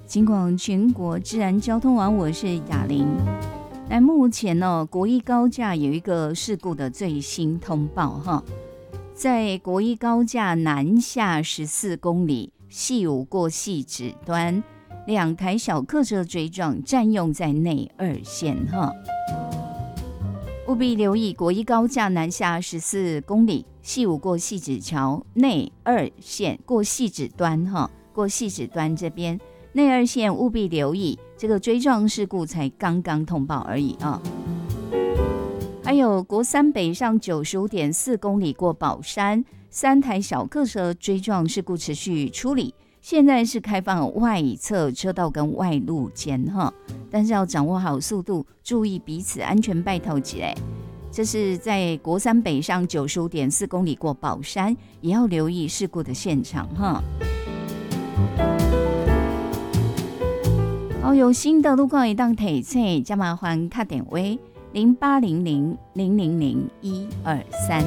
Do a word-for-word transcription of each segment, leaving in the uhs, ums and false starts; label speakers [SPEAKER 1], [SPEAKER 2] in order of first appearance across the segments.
[SPEAKER 1] 金广全国自然交通网，我是雅玲。那目前呢、哦，国一高架有一个事故的最新通报哈，在国一高架南下十四公里，系五过汐止端，两台小客车追撞，占用在内二线哈。务必留意国一高架南下十四公里，系五过汐止桥内二线过汐止端哈，过汐止端这边。内二线务必留意，这个追撞事故才刚刚通报而已啊。还有国三北上九十五点四公里过宝山，三台小客车追撞事故持续处理，现在是开放外侧车道跟外路间哈，但是要掌握好速度，注意彼此安全拜托起来。这是在国三北上九十五点四公里过宝山，也要留意事故的现场哈。哦，有新的路况一档提醒，加麻烦打电话零八零零零零零一二三。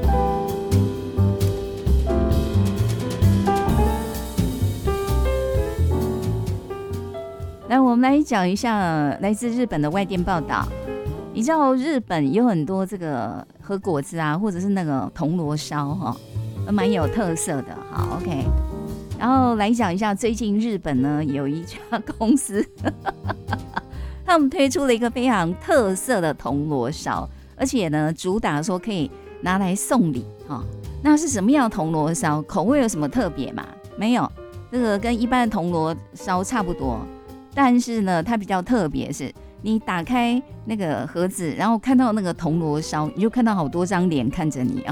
[SPEAKER 1] 来，我们来讲一下来自日本的外电报道。你知道日本有很多这个和果子啊，或者是那个铜锣烧哈，蛮有特色的。好 ，OK。然后来讲一下，最近日本呢有一家公司，他们推出了一个非常特色的铜锣烧，而且呢主打说可以拿来送礼哈。那是什么样的铜锣烧？口味有什么特别吗？没有，这个跟一般的铜锣烧差不多，但是呢它比较特别是，你打开那个盒子，然后看到那个铜锣烧，你就看到好多张脸看着你啊。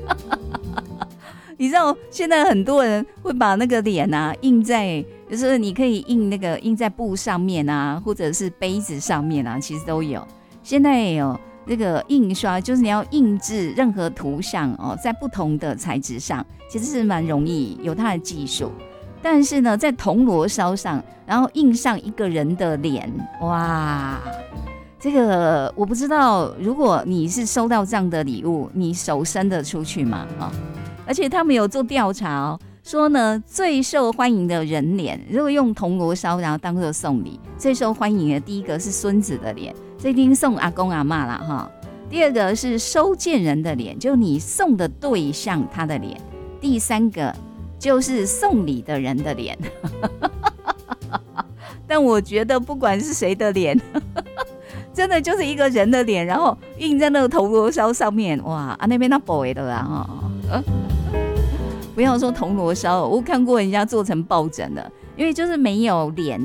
[SPEAKER 1] 你知道现在很多人会把那个脸啊印在，就是你可以印那个印在布上面啊，或者是杯子上面啊，其实都有。现在也有那个印刷，就是你要印制任何图像哦，在不同的材质上，其实是蛮容易，有它的技术。但是呢，在铜锣烧上，然后印上一个人的脸，哇！这个我不知道，如果你是收到这样的礼物，你手伸得出去吗？哦而且他们有做调查哦，说呢最受欢迎的人脸，如果用铜锣烧然后当做送礼，最受欢迎的第一个是孙子的脸，这一定送阿公阿嬷啦哈。第二个是收件人的脸，就你送的对象他的脸。第三个就是送礼的人的脸。但我觉得不管是谁的脸，真的就是一个人的脸，然后印在那个铜锣烧上面，哇啊那边那不会的啦哈。不要说铜锣烧，我看过人家做成抱枕的，因为就是没有脸